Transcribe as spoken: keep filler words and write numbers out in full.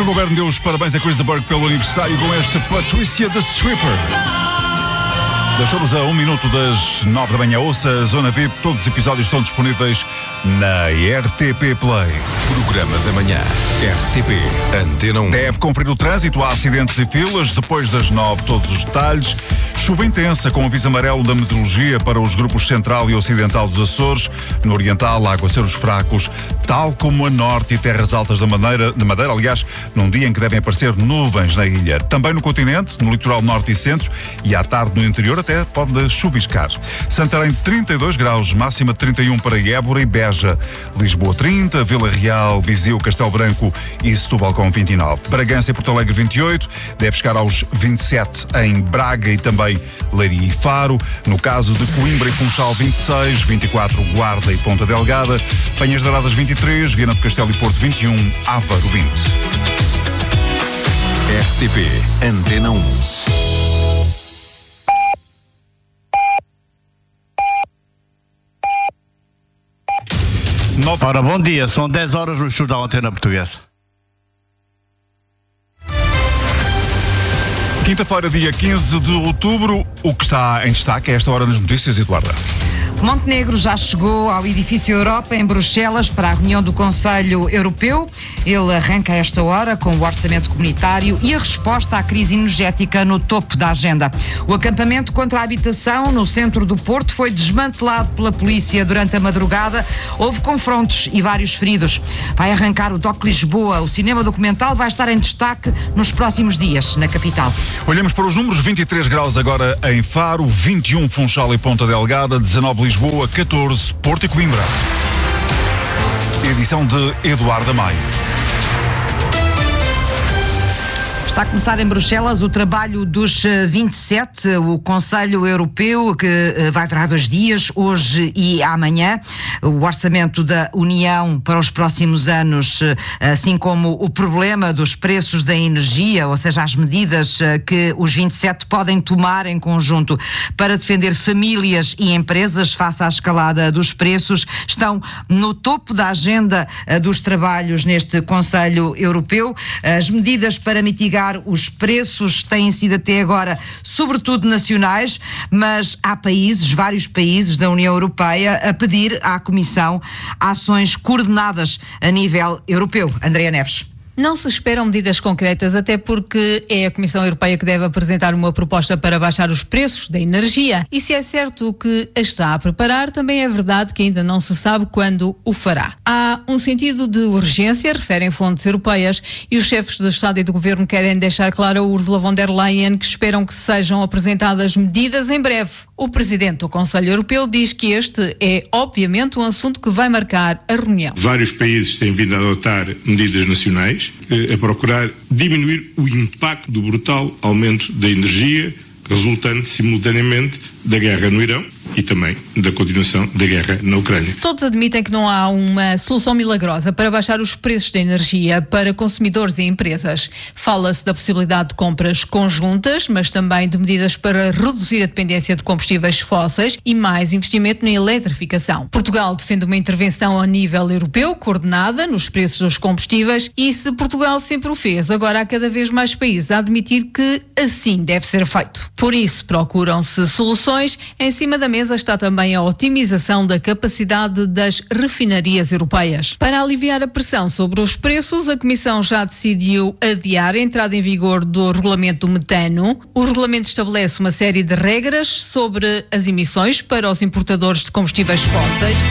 o governo deu os parabéns a Chris de Burgh pelo aniversário com esta Patricia the Stripper. Deixamos a um minuto das nove da manhã. Ouça a Zona V I P. Todos os episódios estão disponíveis na R T P Play. Programa da manhã. R T P Antena um. Deve conferir o trânsito. Há acidentes e filas. Depois das nove, todos os detalhes. Chuva intensa com aviso amarelo da meteorologia para os grupos central e ocidental dos Açores. No oriental, aguaceiros fracos, tal como a norte e terras altas da Madeira, da Madeira, aliás, num dia em que devem aparecer nuvens na ilha. Também no continente, no litoral norte e centro, e à tarde no interior até pode chuviscar. Santarém trinta e dois graus, máxima de trinta e um para Évora e Beja. Lisboa trinta, Vila Real, Viseu, Castelo Branco e Setúbal com vinte e nove. Bragança e Porto Alegre vinte e oito, deve chegar aos vinte e sete em Braga e também Leiria e Faro. No caso de Coimbra e Funchal vinte e seis, vinte e quatro Guarda e Ponta Delgada, Penhas de Aradas vinte e três, Viana do Castelo e Porto vinte e um, Aveiro vinte. R T P Antena um. Ora, bom dia, são dez horas no estúdio da Antena Portuguesa. Quinta-feira, dia quinze de outubro, o que está em destaque a esta hora nas notícias, Eduarda? Montenegro já chegou ao edifício Europa em Bruxelas para a reunião do Conselho Europeu. Ele arranca a esta hora com o orçamento comunitário e a resposta à crise energética no topo da agenda. O acampamento contra a habitação no centro do Porto foi desmantelado pela polícia durante a madrugada. Houve confrontos e vários feridos. Vai arrancar o D O C Lisboa. O cinema documental vai estar em destaque nos próximos dias na capital. Olhamos para os números: vinte e três graus agora em Faro, vinte e um Funchal e Ponta Delgada, dezanove Lisboa, catorze Porto e Coimbra. Edição de Eduardo Maio. Está a começar em Bruxelas o trabalho dos vinte e sete, o Conselho Europeu, que vai durar dois dias, hoje e amanhã. O orçamento da União para os próximos anos, assim como o problema dos preços da energia, ou seja, as medidas que os vinte e sete podem tomar em conjunto para defender famílias e empresas face à escalada dos preços, estão no topo da agenda dos trabalhos neste Conselho Europeu. As medidas para mitigar os preços têm sido até agora sobretudo nacionais, mas há países, vários países da União Europeia a pedir à Comissão ações coordenadas a nível europeu. Andrea Neves. Não se esperam medidas concretas, até porque é a Comissão Europeia que deve apresentar uma proposta para baixar os preços da energia. E se é certo que a está a preparar, também é verdade que ainda não se sabe quando o fará. Há um sentido de urgência, referem fontes europeias, e os chefes de Estado e de Governo querem deixar claro a Ursula von der Leyen que esperam que sejam apresentadas medidas em breve. O Presidente do Conselho Europeu diz que este é, obviamente, um assunto que vai marcar a reunião. Vários países têm vindo a adotar medidas nacionais a procurar diminuir o impacto do brutal aumento da energia resultante simultaneamente da guerra no Irão e também da continuação da guerra na Ucrânia. Todos admitem que não há uma solução milagrosa para baixar os preços da energia para consumidores e empresas. Fala-se da possibilidade de compras conjuntas, mas também de medidas para reduzir a dependência de combustíveis fósseis e mais investimento na eletrificação. Portugal defende uma intervenção a nível europeu, coordenada nos preços dos combustíveis, e se Portugal sempre o fez, agora há cada vez mais países a admitir que assim deve ser feito. Por isso, procuram-se soluções. Em cima da mesa está também a otimização da capacidade das refinarias europeias. Para aliviar a pressão sobre os preços, a Comissão já decidiu adiar a entrada em vigor do regulamento do metano. O regulamento estabelece uma série de regras sobre as emissões para os importadores de combustíveis fósseis.